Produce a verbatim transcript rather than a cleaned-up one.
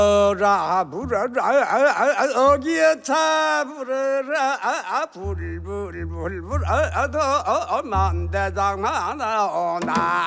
라 불어라 어기에 차 불어라 불불불불 더 만대장 하나 오나